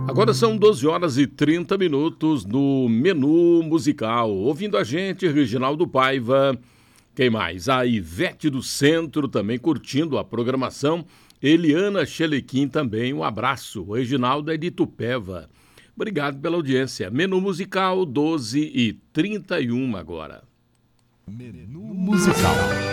Agora são 12 horas e 30 minutos no Menu Musical. Ouvindo a gente, Reginaldo Paiva. Quem mais? A Ivete do Centro também curtindo a programação. Eliana Chelequim também, um abraço. O Reginaldo é de Itupeva. Obrigado pela audiência. Menu Musical, 12 e 31 agora. Menu Musical.